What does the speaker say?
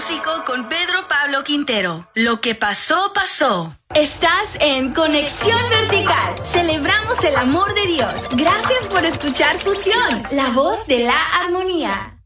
Básico con Pedro Pablo Quintero. Lo que pasó, pasó. Estás en Conexión Vertical. Celebramos el amor de Dios. Gracias por escuchar Fusión, la voz de la armonía.